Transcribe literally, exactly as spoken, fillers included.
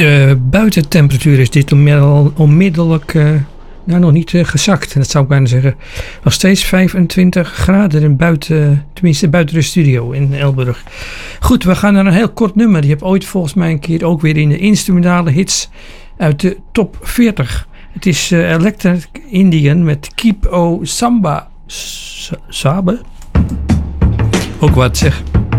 De buitentemperatuur is dit onmiddellijk uh, nou, nog niet uh, gezakt. Dat zou ik bijna zeggen. Nog steeds vijfentwintig graden in buiten, tenminste buiten de studio in Elburg. Goed, we gaan naar een heel kort nummer. Die heb ooit volgens mij een keer ook weer in de instrumentale hits uit de top veertig. Het is uh, Electric Indian met Keep O Samba S- Sabe. Ook wat zeg.